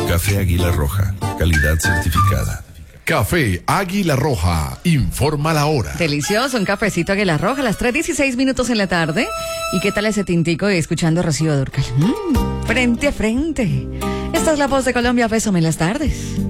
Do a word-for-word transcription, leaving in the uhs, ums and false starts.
Café Águila Roja, calidad certificada. Café Águila Roja, informa la hora. Delicioso, un cafecito Águila Roja a las tres dieciséis minutos en la tarde. ¿Y qué tal ese tintico escuchando a Rocío Dúrcal? Mm, frente a frente. Esta es la voz de Colombia, bésame en las tardes.